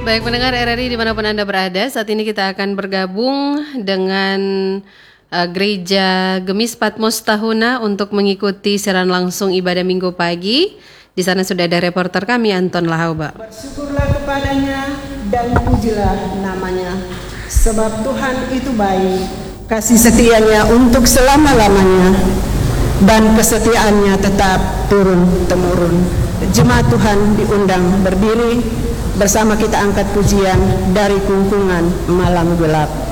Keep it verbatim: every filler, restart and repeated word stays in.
Baik pendengar R R I dimanapun Anda berada, saat ini kita akan bergabung dengan uh, Gereja Gemis Patmos Tahuna untuk mengikuti siaran langsung ibadah minggu pagi. Di sana sudah ada reporter kami Anton Lahauba. Bersyukurlah kepadanya dan pujilah namanya, sebab Tuhan itu baik, kasih setianya untuk selama-lamanya, dan kesetiaannya tetap turun-temurun. Jemaat Tuhan diundang berdiri, bersama kita angkat pujian dari kungkungan malam gelap.